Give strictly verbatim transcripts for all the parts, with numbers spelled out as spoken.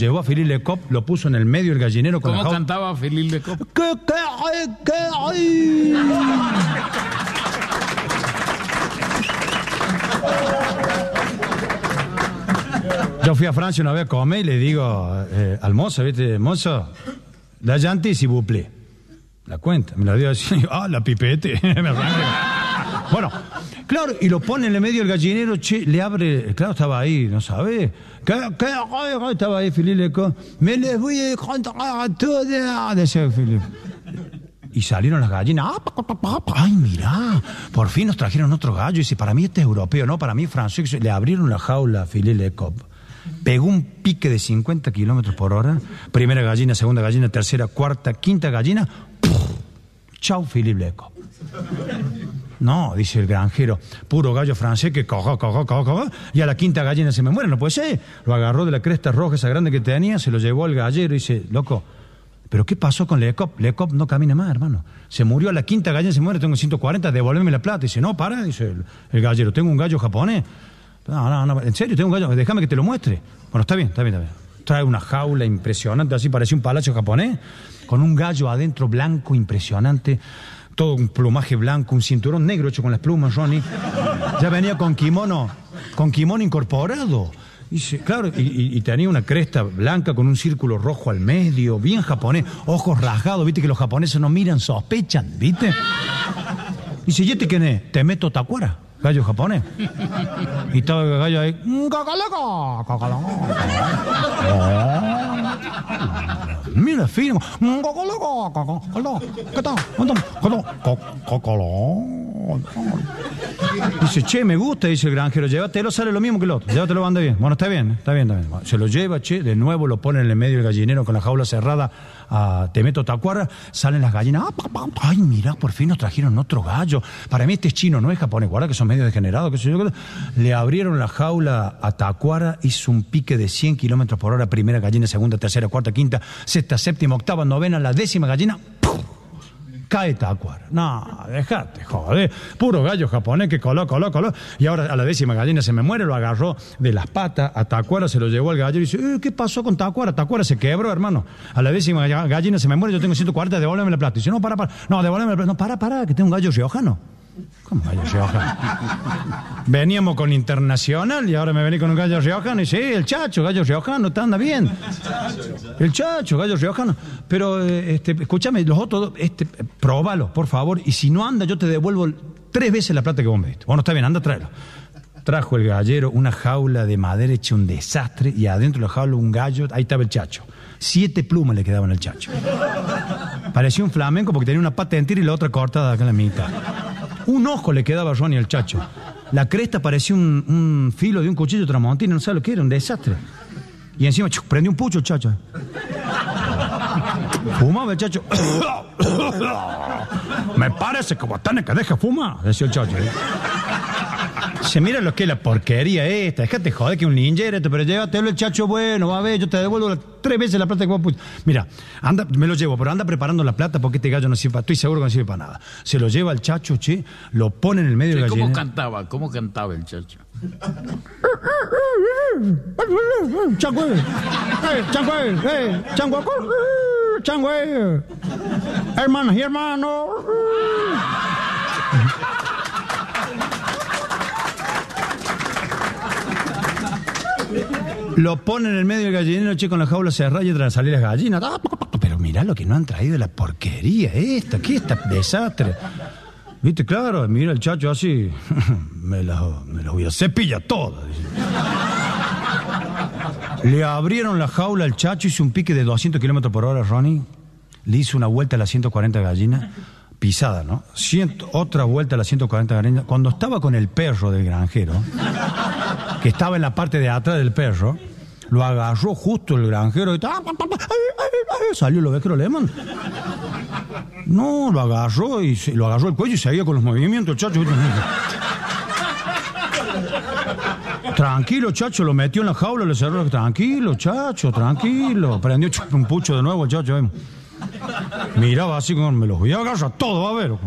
llevó a Philippe Lecoq, lo puso en el medio del gallinero con ¿Cómo la jaula. cantaba Philippe Lecoq? ¿Qué, qué, ay, qué, ay? Yo fui a Francia una vez a comer y le digo eh, al mozo, ¿viste? Mozo, la llante s'il vous plaît. La cuenta, me la dio así, ah, la pipete. Me arranca. Bueno, claro, y lo pone en el medio del gallinero, che, le abre, claro, estaba ahí, no sabe. ¿Qué, qué, qué? Estaba ahí Philippe Lecoq. Me les voy a contar a todas, decía Philippe. Y salieron las gallinas. Ay, mirá, por fin nos trajeron otro gallo. Y dice, para mí este es europeo, no, para mí es francés. Le abrieron la jaula a Philippe Lecoq. Pegó un pique de cincuenta kilómetros por hora. Primera gallina, segunda gallina, tercera, cuarta, quinta gallina. ¡Puf! Chau, Philippe Lecoq. No, dice el granjero, puro gallo francés que cagó, cagó, cagó, cagó, y a la quinta gallina se me muere, no puede ser. Lo agarró de la cresta roja esa grande que tenía, se lo llevó al gallero y dice, loco, ¿pero qué pasó con Lecoq? Lecoq no camina más, hermano. Se murió a la quinta gallina, se muere, tengo ciento cuarenta, devuélveme la plata. Dice, no, para, dice el, el gallero, tengo un gallo japonés. No, no, no, en serio, tengo un gallo, déjame que te lo muestre. Bueno, está bien, está bien, está bien. Trae una jaula impresionante, así parecía un palacio japonés, con un gallo adentro blanco impresionante, todo un plumaje blanco, un cinturón negro hecho con las plumas, Ronnie. Ya venía con kimono, con kimono incorporado. Y se, claro, y, y, y tenía una cresta blanca con un círculo rojo al medio, bien japonés, ojos rasgados, viste que los japoneses no miran, sospechan, viste. Dice, ¿y este quién es? Te meto tacuara, gallo japonés. Y estaba el gallo ahí, cacalaca, cacalaca. Mira, firmo. Dice, che, me gusta, dice el granjero, llévatelo, sale lo mismo que el otro, llévatelo, anda bien. Bueno, está bien, está bien, está bien. Bueno, se lo lleva, che, de nuevo lo pone en el medio del gallinero con la jaula cerrada, a Te meto tacuara, salen las gallinas, ay, mira, por fin nos trajeron otro gallo. Para mí este es chino, no es japonés, guarda que son medio degenerados, qué sé yo. Le abrieron la jaula a tacuara, hizo un pique de cien kilómetros por hora, primera gallina, segunda, tercera, cuarta, quinta, sexta, séptima, octava, novena, la décima gallina, ¡pum! Cae tacuara. No, dejate, joder. Puro gallo japonés que coló, coló, coló. Y ahora a la décima gallina se me muere, lo agarró de las patas a tacuara, se lo llevó al gallo y dice, eh, ¿qué pasó con tacuara? Tacuara se quebró, hermano. A la décima gallina se me muere, yo tengo ciento cuarenta, devuélveme la plata. Y dice, no, para, para. No, devuélveme la plata. No, para, para, que tengo un gallo riojano. ¿Cómo gallo riojano? Veníamos con Internacional y ahora me vení con un gallo riojano y sí, el chacho, gallo riojano, está anda bien. El chacho, gallo riojano. Pero, este, escúchame, los otros, este, próbalo, por favor, y si no anda, yo te devuelvo tres veces la plata que vos me diste. Bueno, está bien, anda, tráelo. Trajo el gallero una jaula de madera hecha un desastre y adentro de la jaula un gallo, ahí estaba el chacho. Siete plumas le quedaban al chacho. Parecía un flamenco porque tenía una pata entera y la otra cortada acá en la mitad. Un ojo le quedaba a Ronnie al chacho. La cresta parecía un, un filo de un cuchillo tramontina, no sabe lo que era, un desastre. Y encima chuc, prendió un pucho el chacho. Fumaba el chacho. Me parece que vos tenés que dejar fumar, decía el chacho. Se mira lo que es la porquería esta. Déjate joder que un ninja esto, pero llévatelo el chacho bueno, va a ver, yo te devuelvo la, tres veces la plata que vos pusiste. Mira, anda, me lo llevo, pero anda preparando la plata porque este gallo no sirve, estoy seguro que no sirve para nada. Se lo lleva al chacho, che, lo pone en el medio del gallinero. ¿Cómo cantaba? ¿Cómo cantaba el chacho? Changüe, eh, changüe, eh, changüe, changüe, hermanos y hermanos. Lo ponen en el medio del gallinero, che, con la jaula cerrada y entran a salir las gallinas. Pero mirá lo que no han traído, la porquería esta, ¿qué es este desastre? Viste, claro, mira el chacho así, me lo, me lo voy a cepillar todo. Le abrieron la jaula al chacho, hizo un pique de doscientos kilómetros por hora, Ronnie. Le hizo una vuelta a las ciento cuarenta gallinas, pisada, ¿no? Ciento, otra vuelta a las ciento cuarenta gallinas. Cuando estaba con el perro del granjero, que estaba en la parte de atrás del perro, lo agarró justo el granjero y salió el ovejero alemán. No, lo agarró y se, lo agarró el cuello y seguía con los movimientos, el chacho. Tranquilo, chacho, lo metió en la jaula, le cerró. Tranquilo, chacho, tranquilo. Prendió un pucho de nuevo el chacho. ¿eh? Miraba así como, me los voy a agarrar todo, va a ver.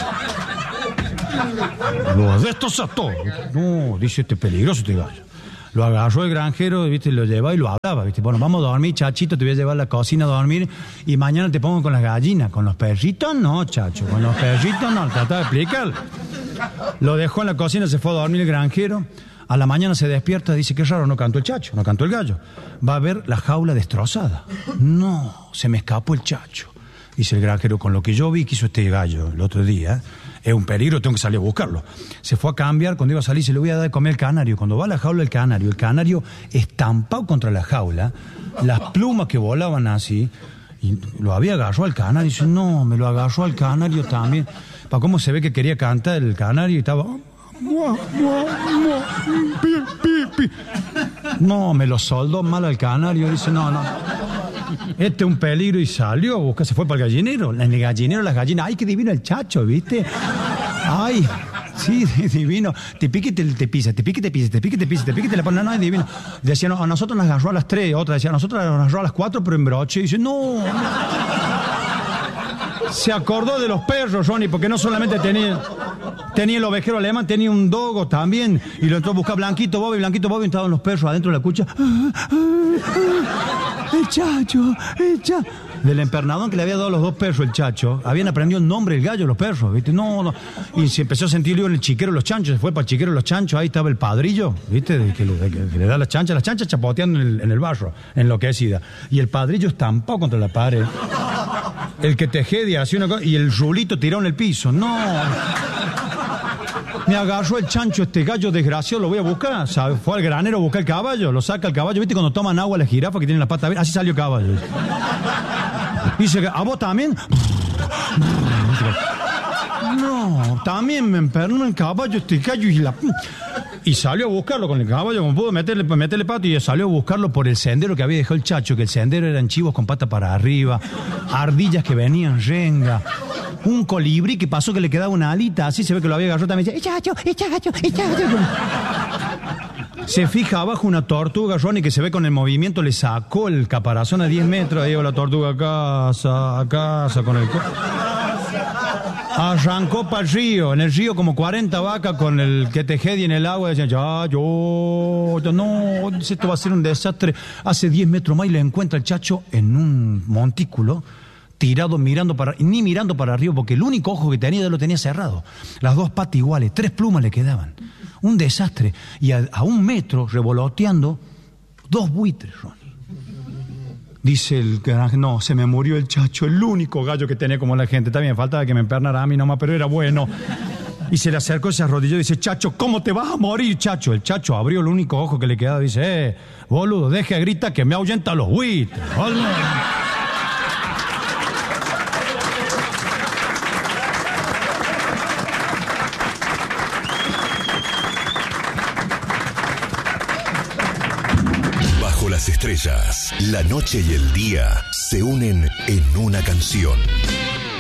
Los de estos a todos. No, dice este peligroso este gallo. Lo agarró el granjero, ¿viste? Lo llevaba y lo hablaba, ¿viste? Bueno, vamos a dormir, Chachito, te voy a llevar a la cocina a dormir y mañana te pongo con las gallinas. Con los perritos no, chacho, con los perritos no, trataba de explicar. Lo dejó en la cocina, se fue a dormir el granjero. A la mañana se despierta, dice, qué raro, no cantó el chacho, no cantó el gallo. Va a ver la jaula destrozada. No, se me escapó el chacho. Dice el granjero, con lo que yo vi que hizo este gallo el otro día, es un peligro, tengo que salir a buscarlo. Se fue a cambiar, cuando iba a salir, se le voy a dar de comer al canario. Cuando va a la jaula del canario, el canario estampado contra la jaula, las plumas que volaban así, y lo había agarrado al canario. Dice, no, me lo agarró al canario también. ¿Para cómo se ve que quería cantar el canario y estaba... No, me lo soldó mal al canario. Dice, no, no, este es un peligro, y salió a buscar, se fue para el gallinero. En el gallinero las gallinas, ay, qué divino el chacho, ¿viste? Ay, sí, divino. Te pique y te, te pisa, te pique y te pisa, te pique y te pisa, te pique y te la pone, no, no, es divino. Decían, no, a nosotros nos agarró a las tres, otra decía, a nosotros nos agarró a las cuatro, pero en broche. Y dice, no, no. Se acordó de los perros, Ronnie, porque no solamente tenía... Tenía el ovejero alemán, tenía un dogo también. Y lo entró a buscar Blanquito Bob, y Blanquito Bob estaban los perros adentro de la cucha. El chacho, el chacho. Del empernadón que le había dado a los dos perros el chacho, habían aprendido el nombre del gallo los perros, ¿viste? No, no. Y se empezó a sentir lío en el chiquero de los chanchos, se fue para el chiquero de los chanchos, ahí estaba el padrillo, ¿viste? De que, le, de que, que le da las chanchas, las chanchas chapoteando en el, en el barro, enloquecida. Y el padrillo estampado contra la pared. El que tejedia hacía una cosa, y el rulito tirado en el piso. No. Me agarró el chancho este gallo desgraciado, lo voy a buscar. ¿Sabe? Fue al granero a buscar el caballo, lo saca el caballo. ¿Viste cuando toman agua las jirafas que tienen la pata? Así salió el caballo. Dice, ¿a vos también? No, también me enfermó el caballo este gallo y la... Y salió a buscarlo con el caballo, como pudo meterle, meterle pato, y salió a buscarlo por el sendero que había dejado el chacho, que el sendero eran chivos con pata para arriba, ardillas que venían renga, un colibrí que pasó que le quedaba una alita, así se ve que lo había agarrado también, y dice, ¡el chacho, el chacho, el chacho! Se fija abajo una tortuga, Ronnie, que se ve con el movimiento, le sacó el caparazón a diez metros, ahí va la tortuga a casa, a casa, con el... Arrancó para el río, en el río como cuarenta vacas con el que tejedía en el agua, decían, ya, yo, yo, no, esto va a ser un desastre. Hace diez metros más y le encuentra el chacho en un montículo, tirado mirando para, ni mirando para arriba, porque el único ojo que tenía lo tenía cerrado. Las dos patas iguales, tres plumas le quedaban. Un desastre. Y a, a un metro, revoloteando, dos buitres, Ronnie. Dice el granjero, no, se me murió el chacho, el único gallo que tenía como la gente. Está bien, faltaba que me empernara a mí nomás, pero era bueno. Y se le acercó, se arrodilló y dice, chacho, ¿cómo te vas a morir, chacho? El chacho abrió el único ojo que le quedaba y dice, eh, boludo, deje de gritar que me ahuyenta los buitres. Las estrellas, la noche y el día se unen en una canción.